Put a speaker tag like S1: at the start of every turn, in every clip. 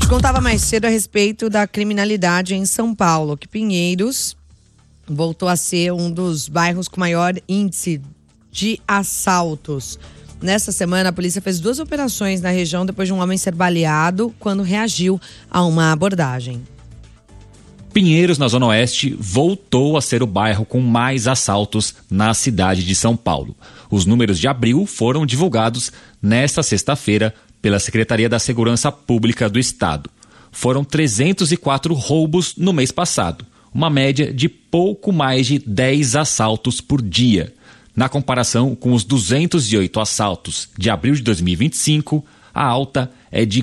S1: Contava mais cedo a respeito da criminalidade em São Paulo, que Pinheiros voltou a ser um dos bairros com maior índice de assaltos. Nessa semana, a polícia fez 2 operações na região depois de um homem ser baleado quando reagiu a uma abordagem.
S2: Pinheiros, na Zona Oeste, voltou a ser o bairro com mais assaltos na cidade de São Paulo. Os números de abril foram divulgados nesta sexta-feira pela Secretaria da Segurança Pública do Estado. Foram 304 roubos no mês passado, uma média de pouco mais de 10 assaltos por dia. Na comparação com os 208 assaltos de abril de 2025, a alta é de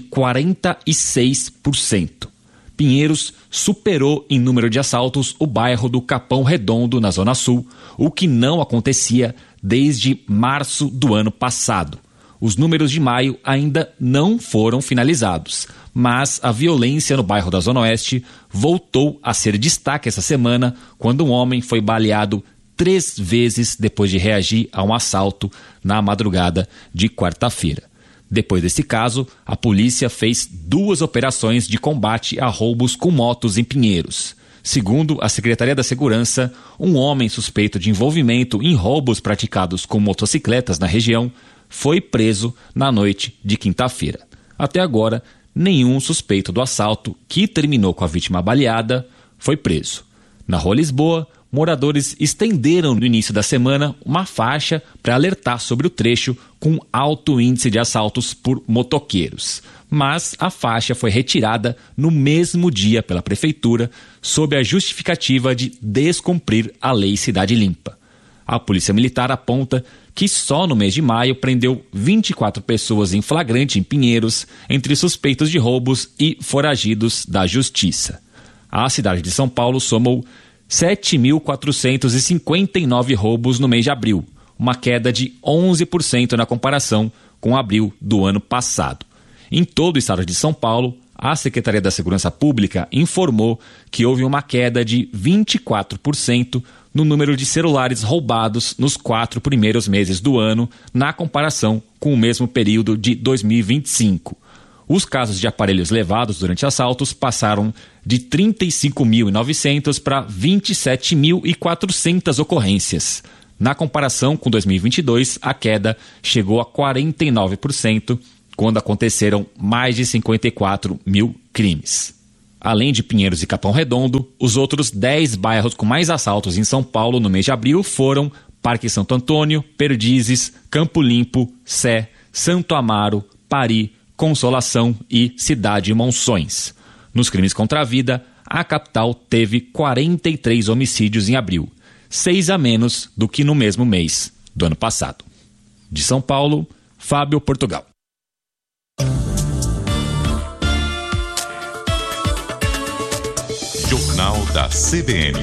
S2: 46%. Pinheiros superou em número de assaltos o bairro do Capão Redondo, na Zona Sul, o que não acontecia desde março do ano passado. Os números de maio ainda não foram finalizados, mas a violência no bairro da Zona Oeste voltou a ser destaque essa semana, quando um homem foi baleado 3 vezes depois de reagir a um assalto na madrugada de quarta-feira. Depois desse caso, a polícia fez 2 operações de combate a roubos com motos em Pinheiros. Segundo a Secretaria da Segurança, um homem suspeito de envolvimento em roubos praticados com motocicletas na região foi preso na noite de quinta-feira. Até agora, nenhum suspeito do assalto, que terminou com a vítima baleada, foi preso. Na Rua Lisboa, moradores estenderam no início da semana uma faixa para alertar sobre o trecho com alto índice de assaltos por motoqueiros. Mas a faixa foi retirada no mesmo dia pela prefeitura, sob a justificativa de descumprir a Lei Cidade Limpa. A Polícia Militar aponta que só no mês de maio prendeu 24 pessoas em flagrante em Pinheiros, entre suspeitos de roubos e foragidos da Justiça. A cidade de São Paulo somou 7.459 roubos no mês de abril, uma queda de 11% na comparação com abril do ano passado. Em todo o estado de São Paulo, a Secretaria da Segurança Pública informou que houve uma queda de 24% no número de celulares roubados nos 4 primeiros meses do ano, na comparação com o mesmo período de 2025. Os casos de aparelhos levados durante assaltos passaram de 35.900 para 27.400 ocorrências. Na comparação com 2022, a queda chegou a 49%, quando aconteceram mais de 54 mil crimes. Além de Pinheiros e Capão Redondo, os outros 10 bairros com mais assaltos em São Paulo no mês de abril foram Parque Santo Antônio, Perdizes, Campo Limpo, Sé, Santo Amaro, Pari, Consolação e Cidade Monções. Nos crimes contra a vida, a capital teve 43 homicídios em abril, 6 a menos do que no mesmo mês do ano passado. De São Paulo, Fábio Portugal.
S3: Jornal da CBN.